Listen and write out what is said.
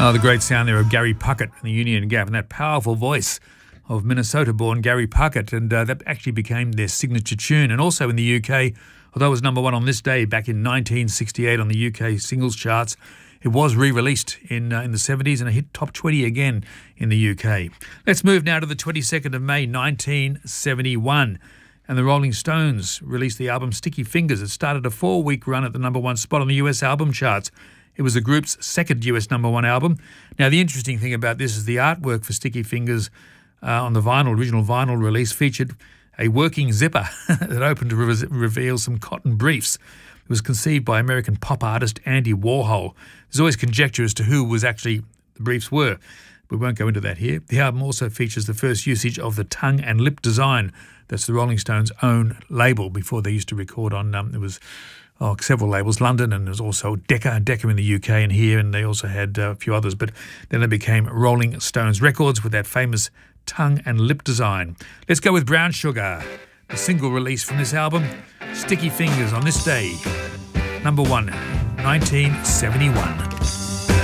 Oh, the great sound there of Gary Puckett and the Union Gap, and that powerful voice of Minnesota-born Gary Puckett, and that actually became their signature tune. And also in the UK, although it was number one on this day back in 1968 on the UK singles charts, it was re-released in the 70s and it hit top 20 again in the UK. Let's move now to the 22nd of May, 1971. And the Rolling Stones released the album Sticky Fingers. It started a 4-week run at the number one spot on the US album charts. It was the group's second US number one album. Now, the interesting thing about this is the artwork for Sticky Fingers on the original vinyl release featured a working zipper that opened to reveal some cotton briefs. It was conceived by American pop artist Andy Warhol. There's always conjecture as to who was actually the briefs were. We won't go into that here. The album also features the first usage of the tongue and lip design. That's the Rolling Stones' own label. Before they used to record on, there was several labels, London, and there's also Decca in the UK and here, and they also had a few others. But then they became Rolling Stones Records with that famous tongue and lip design. Let's go with Brown Sugar, the single release from this album, Sticky Fingers, on this day, number one, 1971.